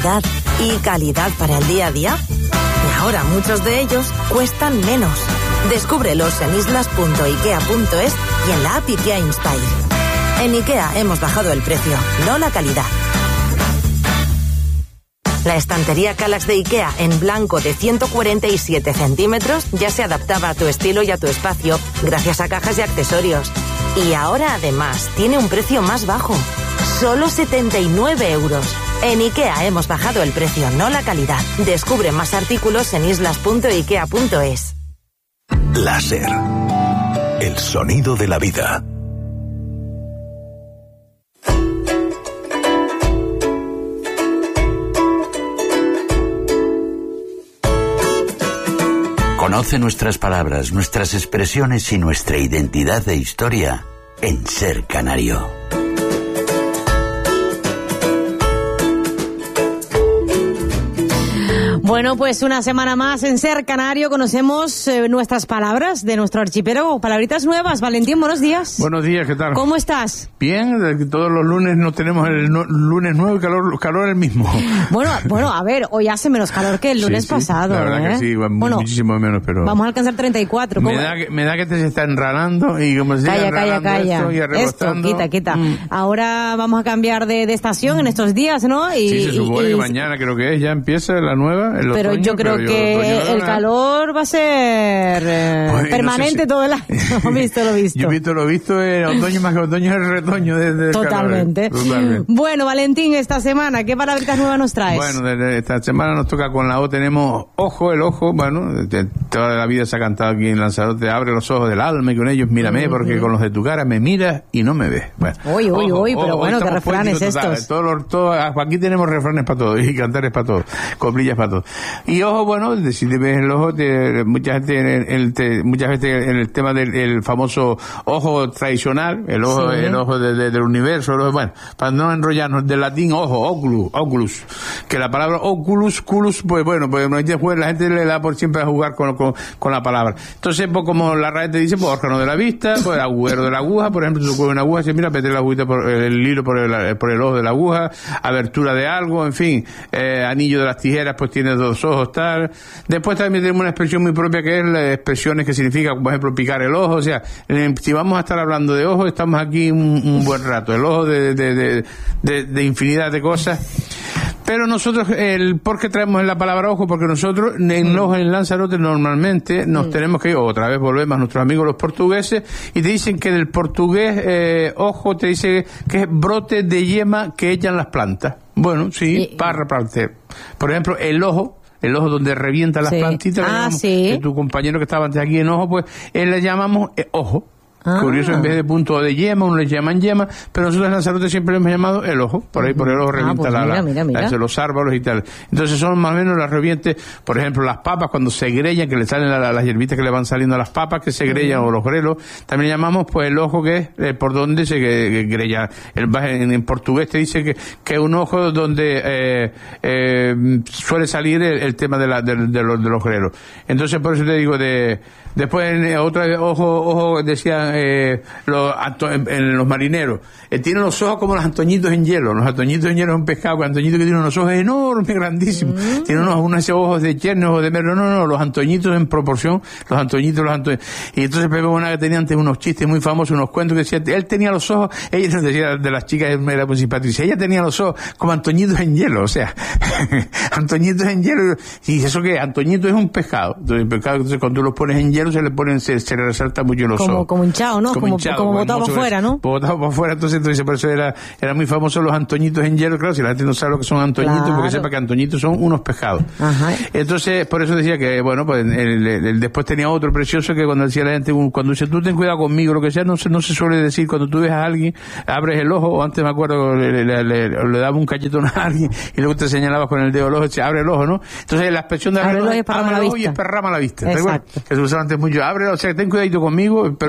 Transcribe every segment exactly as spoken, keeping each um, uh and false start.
y calidad para el día a día. Y ahora muchos de ellos cuestan menos. Descúbrelos en islas punto ikea punto es y en la app IKEA Inspire. En IKEA hemos bajado el precio, no la calidad. La estantería Kallax de IKEA en blanco de ciento cuarenta y siete centímetros ya se adaptaba a tu estilo y a tu espacio gracias a cajas y accesorios. Y ahora además tiene un precio más bajo, solo setenta y nueve euros. En IKEA hemos bajado el precio, no la calidad. Descubre más artículos en islas punto ikea punto es. Láser. El sonido de la vida. Conoce nuestras palabras, nuestras expresiones y nuestra identidad de historia en Ser Canario. Bueno, pues una semana más en Ser Canario conocemos eh, nuestras palabras de nuestro archipiélago, palabritas nuevas. Valentín, buenos días. Buenos días, ¿qué tal? ¿Cómo estás? Bien, todos los lunes no tenemos el no, lunes nuevo y calor, calor el mismo. Bueno, bueno, a ver, hoy hace menos calor que el lunes sí, sí, pasado. La verdad ¿eh? que sí, bueno, muchísimo menos, pero... Vamos a alcanzar treinta y cuatro. Me da, que, me da que te se está enralando y como se Calla, sigue calla, calla. Esto, y esto, quita, quita. Mm. Ahora vamos a cambiar de, de estación en estos días, ¿no? Y, sí, se supone y, que mañana creo que es, ya empieza la nueva, el Pero otoño, yo creo pero que yo, el calor va a ser eh, pues, permanente no sé si... todo el año. visto lo visto. Yo he visto lo visto, el otoño más que otoño es el retoño desde el Totalmente. calor. Totalmente. Bueno, Valentín, esta semana, ¿qué palabritas nuevas nos traes? Bueno, desde esta semana nos toca con la O, tenemos ojo, el ojo, bueno, de, toda la vida se ha cantado aquí en Lanzarote, abre los ojos del alma y con ellos mírame, uh-huh. porque con los de tu cara me miras y no me ves. Bueno, uy, uy, uy, pero bueno, qué refranes estos. Todos los, todo, aquí tenemos refranes para todos y cantares para todos, coplillas para todos. Y ojo, bueno, si te ves el ojo, te, mucha gente en el, el te, muchas veces en el tema del el famoso ojo tradicional, el ojo, sí. el ojo de, de, del universo, el ojo, bueno, para no enrollarnos, del latín ojo, oculus, oculus, que la palabra oculus, culus, pues bueno, pues después la gente le da por siempre a jugar con, con, con la palabra. Entonces, pues como la R A E te dice, pues órgano de la vista, pues agujero de la aguja, por ejemplo, tú coges una aguja y dices, mira, mete la agujita por el hilo por el, por el ojo de la aguja, abertura de algo, en fin, eh, anillo de las tijeras, pues tiene dos ojos, tal. Después también tenemos una expresión muy propia que es las expresiones que significa, por ejemplo, picar el ojo, o sea, si vamos a estar hablando de ojo, estamos aquí un, un buen rato, el ojo de, de, de, de, de infinidad de cosas. Pero nosotros, el ¿por qué traemos la palabra ojo? Porque nosotros en los en Lanzarote normalmente nos mm. tenemos que ir, otra vez volvemos a nuestros amigos los portugueses, y te dicen que del portugués eh, ojo te dice que es brote de yema que echan las plantas. Bueno, sí, y, para plantar. Por ejemplo, el ojo, el ojo donde revienta las sí. plantitas, ah, llamamos, sí. que tu compañero que estaba antes aquí en ojo, pues él le llamamos eh, ojo. Ah. Curioso, en vez de punto de yema, uno le llaman yema, pero nosotros en Lanzarote siempre le hemos llamado el ojo, por ahí por el ojo revienta ah, pues mira, la, mira, mira. La, los árboles y tal. Entonces son más o menos las revientes, por ejemplo, las papas cuando se grellan, que le salen la, la, las hierbitas que le van saliendo a las papas, que se grellan, uh-huh. o los grelos, también le llamamos pues el ojo, que es eh, por donde se que, que grella. El, en, en portugués te dice que que es un ojo donde eh, eh, suele salir el, el tema de, la, de, de, los, de los grelos. Entonces por eso te digo de después en otra ojo ojo decía eh, los, en, en los marineros eh, tienen los ojos como los antoñitos en hielo. Los antoñitos en hielo es un pescado, un antoñito que tiene unos ojos enormes, grandísimos, mm. tiene unos, unos ojos de cherno, ojos de merlo, no, no, los antoñitos en proporción, los antoñitos, los antoñitos. Y entonces Pepe Bona, que tenía antes unos chistes muy famosos, unos cuentos que decía, él tenía los ojos, ella decía de las chicas, era muy simpática, ella tenía los ojos como antoñitos en hielo, o sea, antoñitos en hielo, y eso que antoñito es un pescado, entonces el pescado, entonces cuando tú los pones en hielo se le ponen, se, se le resalta mucho los como, ojos. Como hinchado, ¿no? Como, como, como botado para afuera, ¿no? Botado para afuera, entonces, entonces por eso era, era muy famoso los antoñitos en hielo, claro, si la gente no sabe lo que son antoñitos, claro. porque sepa que antoñitos son unos pescados. Ajá. Entonces, por eso decía que, bueno, pues el, el, el, después tenía otro precioso que cuando decía la gente, cuando dice, tú ten cuidado conmigo, lo que sea, no se, no se suele decir, cuando tú ves a alguien, abres el ojo, o antes me acuerdo, le, le, le, le daba un cachetón a alguien, y luego te señalabas con el dedo el ojo, se abre el ojo, ¿no? Entonces, la expresión de abre el ojo y esparrama la vista. Y esparrama la vista, que se usaba antes mucho, abre, o sea, ten cuidadito conmigo, pero no se te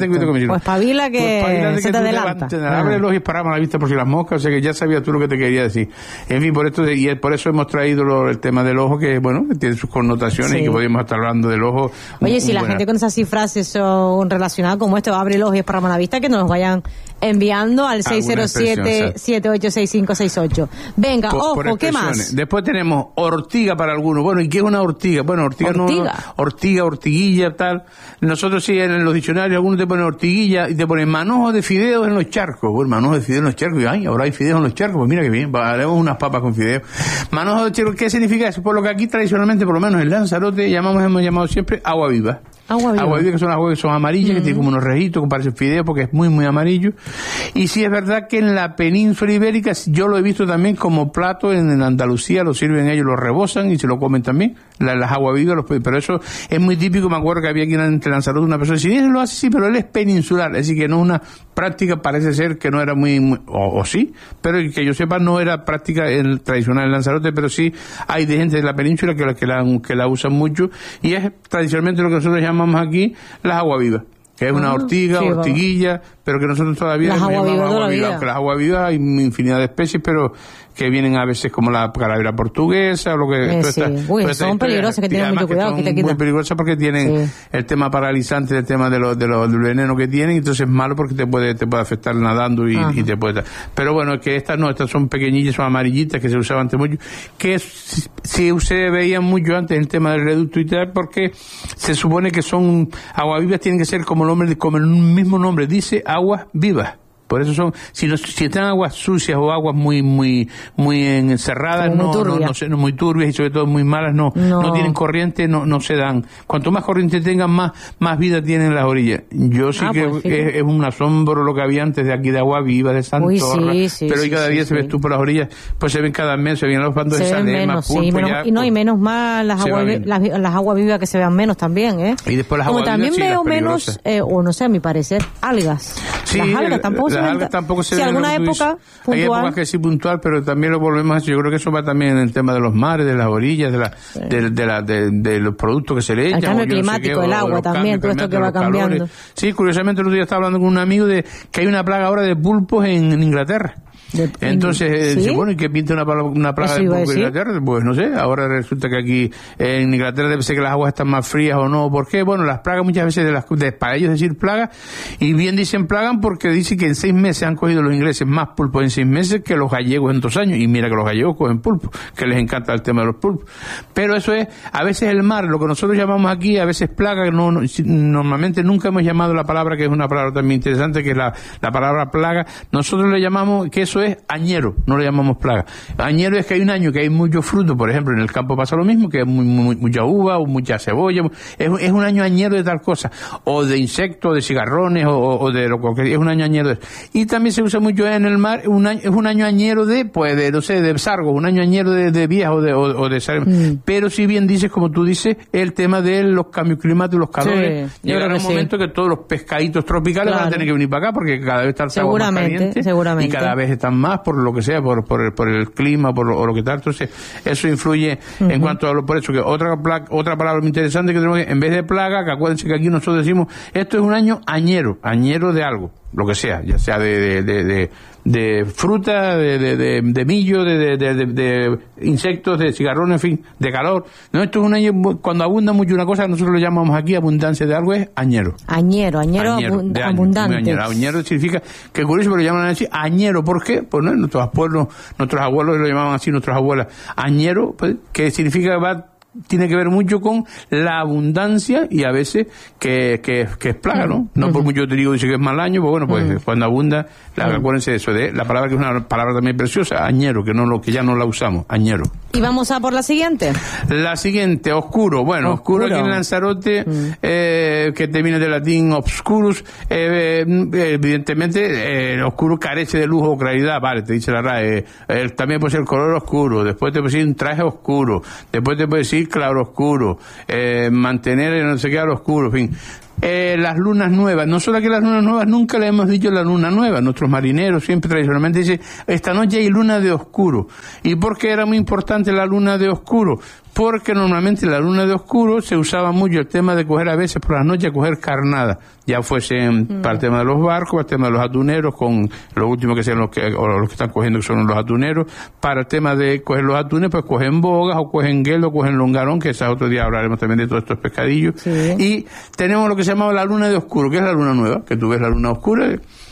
ten cuidado con mis hijos. Pues espabila que, pues espabila se que te tú adelanta. Te ah. Abre los ojos y paramos la vista por si las moscas, o sea que ya sabías tú lo que te quería decir. En fin, por esto, y por eso hemos traído lo, el tema del ojo, que bueno, que tiene sus connotaciones, sí, y que podríamos estar hablando del ojo. Oye, un, si un la buena... gente con esas frases son relacionadas como esto, abre el ojo y esparrama la vista, que nos vayan enviando al seis cero siete, siete ocho seis cinco seis ocho. Venga, por, ojo, por ¿qué más? Después tenemos ortiga para algunos. Bueno, ¿y qué es una ortiga? Bueno, ortiga, ortiga. no, ortiga, ortiguilla, tal. Nosotros sí, en los diccionarios algunos te ponen ortiguilla y te ponen manojo de fideos en los charcos. Bueno, manojo de fideos en los charcos. Y ay, ahora hay fideos en los charcos. Pues mira que bien, haremos unas papas con fideos. Manojo de charcos, ¿qué significa eso? Por lo que aquí tradicionalmente, por lo menos en Lanzarote, llamamos, hemos llamado siempre agua viva. Agua viva. Agua viva, que son las aguas que son amarillas, mm. que tienen como unos rejitos que parecen fideos porque es muy, muy amarillo. Y sí es verdad que en la península ibérica yo lo he visto también como plato, en, en Andalucía lo sirven ellos, lo rebosan y se lo comen también, la, las aguas vivas, los, pero eso es muy típico. Me acuerdo que había aquí en Lanzarote una persona que decía, él lo hace sí, pero él es peninsular, es decir, que no es una práctica, parece ser que no era muy, muy o, o sí, pero que yo sepa no era práctica el, tradicional en Lanzarote, pero sí hay de gente de la península que la, que la, que la usan mucho, y es tradicionalmente lo que nosotros llamamos aquí las aguas vivas, que es una ortiga, sí, ortiguilla, vamos. Pero que nosotros todavía las aguas vivas, agua viva, aunque las aguas vivas hay infinidad de especies, pero que vienen a veces como la calavera portuguesa o lo que... Eh, sí. Esta, Uy, son peligrosas, que tienen mucho cuidado. Son quita, quita. muy peligrosas porque tienen sí. el tema paralizante, el tema de los de los del veneno que tienen, entonces es malo porque te puede te puede afectar nadando y, y te puede... Pero bueno, es que estas no, estas son pequeñillas, son amarillitas, que se usaban antes mucho, que si, si se veían mucho antes el tema del reducto y tal, porque se supone que son aguas vivas, tienen que ser como el nombre, como el mismo nombre dice, aguas vivas. Por eso son, si, no, si están aguas sucias o aguas muy muy muy encerradas, muy no, no, no, no, muy turbias y sobre todo muy malas, no, no, no tienen corriente, no, no se dan. Cuanto más corriente tengan, más, más vida tienen las orillas. Yo sí ah, que pues, sí. Es, es un asombro lo que había antes de aquí de Agua Viva, de Santorra, Uy, sí, sí, pero sí, cada sí, día sí, se sí. ves tú por las orillas, pues se ven cada mes, se ven los bandos se de Salema, menos, pulpo, sí, menos, ya, y no, y menos más las aguas las, las aguas vivas que se vean menos también, ¿eh? Y después las Como aguas también vivas, veo sí, menos, eh, o no sé, a mi parecer, algas. Sí, las algas tampoco las se algas tampoco se si alguna época puntual. Hay épocas que sí puntual, pero también lo volvemos a hacer. Yo creo que eso va también en el tema de los mares, de las orillas, de la, sí. de, de, la, de, de los productos que se le echan. El cambio climático, no sé qué, el agua también, todo esto que va cambiando. Calores. Sí, curiosamente el otro día estaba hablando con un amigo de que hay una plaga ahora de pulpos en, en Inglaterra. De, Entonces, ¿sí? dice, bueno, ¿y qué pinta una, una plaga de pulpo en Inglaterra? Pues no sé, ahora resulta que aquí en Inglaterra debe ser que las aguas están más frías o no. ¿Por qué? Bueno, las plagas muchas veces, de las, de, para ellos decir plagas, y bien dicen plagan porque dicen que en seis meses han cogido los ingleses más pulpo en seis meses que los gallegos en dos años. Y mira que los gallegos cogen pulpo, que les encanta el tema de los pulpos. Pero eso es, a veces el mar, lo que nosotros llamamos aquí, a veces plaga, no, no normalmente nunca hemos llamado la palabra, que es una palabra también interesante, que es la, la palabra plaga. Nosotros le llamamos, que eso es añero, no le llamamos plaga. Añero es que hay un año que hay mucho fruto, por ejemplo, en el campo pasa lo mismo, que hay muy, muy, mucha uva o mucha cebolla, es, es un año añero de tal cosa, o de insectos, de cigarrones, o, o de lo que es un año añero de, y también se usa mucho en el mar, un año, es un año añero de, pues, de, no sé, de sargo, un año añero de, de viejo, de, o, o de sargo. Mm. Pero si bien dices, como tú dices, el tema de los cambios climáticos, los calores, sí, llegará un momento sí. que todos los pescaditos tropicales claro. van a tener que venir para acá, porque cada vez está el agua más caliente, seguramente. Y cada vez están más, por lo que sea, por por el, por el clima, por lo, o lo que tal. Entonces, eso influye uh-huh. en cuanto a lo, por eso que otra plaga, otra palabra muy interesante que tenemos que, en vez de plaga, que acuérdense que aquí nosotros decimos, esto es un año añero, añero de algo, lo que sea, ya sea de, de, de, de, de fruta, de, de, de, de millo, de, de, de, de, de insectos, de cigarrones, en fin, de calor. No, esto es un año, cuando abunda mucho una cosa, nosotros lo llamamos aquí abundancia de algo, es añero. Añero, añero, añero abund- año, abundante. Añero. añero significa, que curioso, pero lo llaman así, añero, ¿por qué? Pues no, nuestros pueblos, nuestros abuelos lo llamaban así, nuestras abuelas. Añero, pues, que significa que va, tiene que ver mucho con la abundancia y a veces que, que, que es plaga, ¿no? No uh-huh. por mucho trigo dice que es mal año, pues bueno, pues uh-huh. cuando abunda, la, uh-huh. acuérdense de eso, de la palabra que es una palabra también preciosa, añero, que no lo que ya no la usamos, añero. Y vamos a por la siguiente. La siguiente, oscuro. Bueno, oscuro, oscuro aquí en Lanzarote, uh-huh. eh, que te viene del latín obscurus, eh, eh, evidentemente, eh, oscuro carece de luz o claridad, vale, te dice la R A E. Eh, también puede ser el color oscuro, después te puede decir un traje oscuro, después te puede decir claro oscuro, eh, mantener no sé qué al oscuro, en fin. Eh, las lunas nuevas, no solo que las lunas nuevas, nunca le hemos dicho la luna nueva, nuestros marineros siempre tradicionalmente dicen, esta noche hay luna de oscuro. ¿Y por qué era muy importante la luna de oscuro? porque normalmente la luna de oscuro se usaba mucho el tema de coger a veces por las noches, coger carnada, ya fuesen mm. para el tema de los barcos, para el tema de los atuneros, con los últimos que sean los que, o los que están cogiendo que son los atuneros, para el tema de coger los atunes, pues cogen bogas, o cogen guelo, o cogen longarón, que ese otro día hablaremos también de todos estos pescadillos, sí. Y tenemos lo que se llama la luna de oscuro, que es la luna nueva, que tú ves la luna oscura.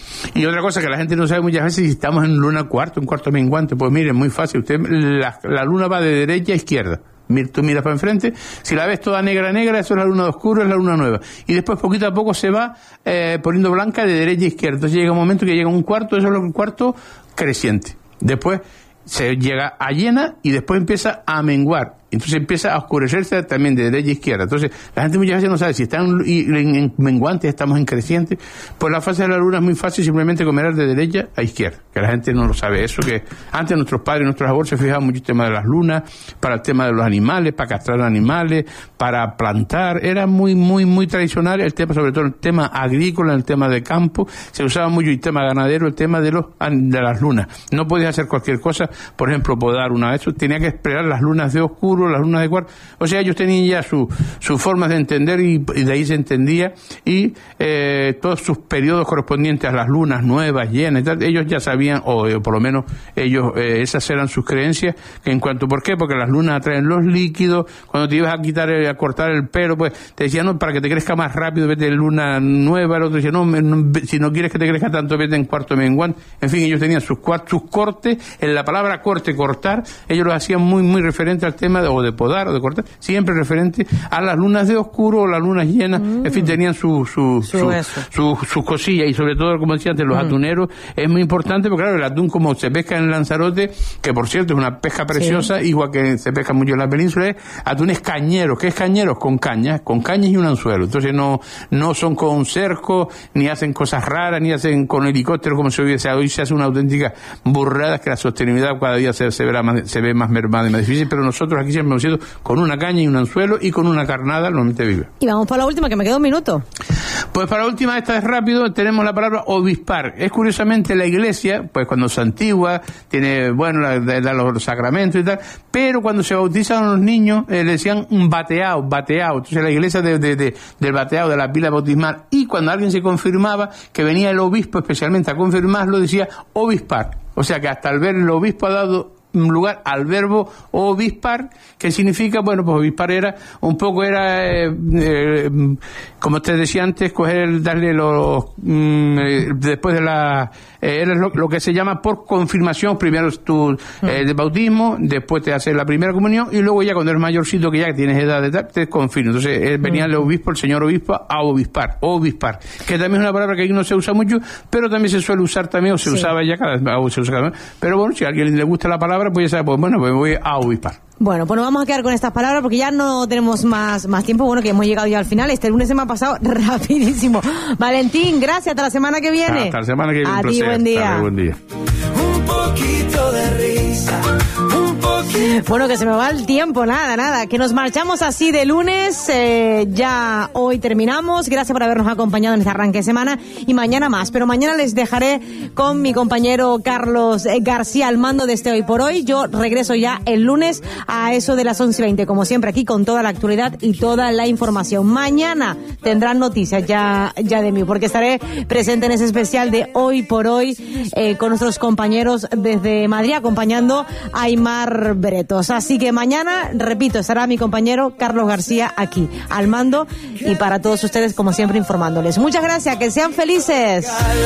Y otra cosa que la gente no sabe muchas veces, si estamos en luna cuarto, en cuarto menguante, pues miren, muy fácil, usted la, la luna va de derecha a izquierda. Tú miras para enfrente, si la ves toda negra, negra, eso es la luna de oscuro, es la luna nueva. Y después poquito a poco se va eh, poniendo blanca de derecha a izquierda. Entonces llega un momento que llega un cuarto, eso es un cuarto creciente. Después se llega a llena y después empieza a menguar. Entonces empieza a oscurecerse también de derecha a izquierda. Entonces la gente muchas veces no sabe si están en, en, en menguante, estamos en creciente. Pues la fase de la luna es muy fácil, simplemente comer de derecha a izquierda, que la gente no lo sabe. Eso que antes nuestros padres y nuestros abuelos se fijaban mucho en el tema de las lunas, para el tema de los animales, para castrar animales, para plantar. Era muy, muy, muy tradicional el tema, sobre todo el tema agrícola, el tema de campo. Se usaba mucho el tema ganadero, el tema de los de las lunas. No podías hacer cualquier cosa, por ejemplo, podar una vez. Tenía que esperar las lunas de oscuro, las lunas de cuarto. O sea, ellos tenían ya su, sus formas de entender y, y de ahí se entendía, y eh, todos sus periodos correspondientes a las lunas nuevas, llenas y tal, ellos ya sabían, o eh, por lo menos ellos, eh, esas eran sus creencias, que en cuanto, ¿por qué? Porque las lunas atraen los líquidos. Cuando te ibas a quitar, el, a cortar el pelo, pues te decían, no, para que te crezca más rápido, vete en luna nueva. El otro decía, no, no, si no quieres que te crezca tanto, vete en cuarto menguante. En fin, ellos tenían sus, sus cortes. En la palabra corte, cortar, ellos lo hacían muy, muy referente al tema de, o de podar o de cortar, siempre referente a las lunas de oscuro o las lunas llenas. Mm. En fin, tenían su su su, su, su, su cosilla, y sobre todo, como decía antes, los mm. atuneros es muy importante, porque claro, el atún, como se pesca en Lanzarote, que por cierto es una pesca preciosa, sí. Igual que se pesca mucho en la península, es atunes cañeros. ¿Qué es cañeros? Con cañas, con cañas y un anzuelo. Entonces no no son con cerco, ni hacen cosas raras, ni hacen con helicóptero, como se hubiese. Hoy se hace una auténtica burrada, que la sostenibilidad cada día se, se, verá más, se ve más mermada y más difícil, pero nosotros aquí siempre hemos sido con una caña y un anzuelo y con una carnada normalmente viva. Y vamos para la última, que me queda un minuto. Pues para la última, esta es rápido, tenemos la palabra obispar. Es curiosamente la iglesia, pues cuando se antigua, tiene, bueno, la, da la, los sacramentos y tal, pero cuando se bautizan los niños, eh, le decían un bateado, bateado. Entonces la iglesia de, de, de, del bateado, de la pila bautismal, y cuando alguien se confirmaba, que venía el obispo especialmente a confirmarlo, decía obispar. O sea que hasta al ver el obispo ha dado lugar al verbo obispar, que significa, bueno, pues obispar era un poco, era eh, eh, como te decía antes, coger, darle los mm, eh, después de la eh, era lo, lo que se llama por confirmación. Primero tu eh, de bautismo, después te hace la primera comunión, y luego ya cuando eres mayorcito, que ya tienes edad de tal, te confirma. Entonces eh, venía el obispo, el señor obispo, a obispar, obispar, que también es una palabra que aquí no se usa mucho, pero también se suele usar también, o se sí. usaba ya cada vez, o se usa cada vez. Pero bueno, si a alguien le gusta la palabra, pues ya sabe, pues bueno, pues voy a obispar. Bueno, pues nos vamos a quedar con estas palabras porque ya no tenemos más, más tiempo. Bueno, que hemos llegado ya al final. Este lunes se me ha pasado rapidísimo. Valentín, gracias. Hasta la semana que viene. Hasta la semana que viene. A ti, buen día. Hasta buen día. Un poquito de risa. Un poquito. Bueno, que se me va el tiempo. Nada, nada. Que nos marchamos así de lunes. Eh, ya hoy terminamos. Gracias por habernos acompañado en este arranque de semana. Y mañana más. Pero mañana les dejaré con mi compañero Carlos García al mando de este Hoy por Hoy. Yo regreso ya el lunes a eso de las once y veinte, como siempre, aquí con toda la actualidad y toda la información. Mañana tendrán noticias ya, ya de mí, porque estaré presente en ese especial de Hoy por Hoy eh, con nuestros compañeros desde Madrid, acompañando a Aymar Bretos. Así que mañana, repito, estará mi compañero Carlos García aquí, al mando, y para todos ustedes, como siempre, informándoles. Muchas gracias, que sean felices.